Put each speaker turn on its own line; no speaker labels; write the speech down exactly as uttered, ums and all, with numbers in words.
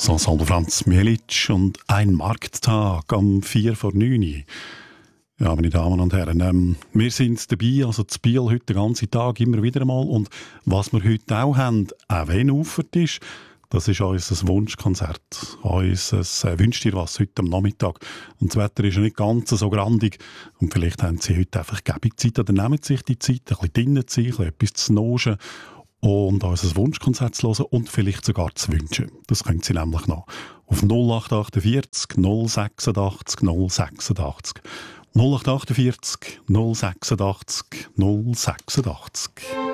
Das Ensemble Franz Mielitsch und ein Markttag am vier vor neun. Ja, meine Damen und Herren, ähm, wir sind dabei, also zu Biel heute den ganzen Tag, immer wieder einmal. Und was wir heute auch haben, auch wenn aufert ist, das ist unser Wunschkonzert. Unser äh, «Wünscht dir was» heute am Nachmittag. Und das Wetter ist ja nicht ganz so grandig. Und vielleicht haben Sie heute einfach gäbig Zeit, oder nehmen Sie sich die Zeit, ein bisschen drinnen zu sein, ein bisschen etwas zu noschen und unser Wunschkonzert zu hören und vielleicht sogar zu wünschen. Das können Sie nämlich noch auf null acht achtundvierzig null sechsundachtzig null sechsundachtzig null acht achtundvierzig null sechsundachtzig null sechsundachtzig.